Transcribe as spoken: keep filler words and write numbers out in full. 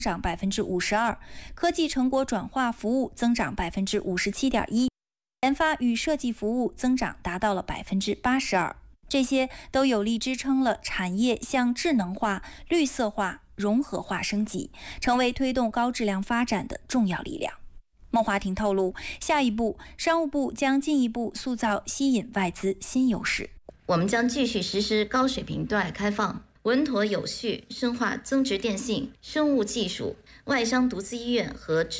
涨百分之五十二，科技成果转化服务增长百分之五十七点一，研发与设计服务增长达到了百分之八十二。这些都有力支撑了产业向智能化、绿色化、融合化升级，成为推动高质量发展的重要力量。孟华庭透露，下一步，商务部将进一步塑造吸引外资新优势。 我们将继续实施高水平对外开放，稳妥有序深化增值电信、生物技术、外商独资医院和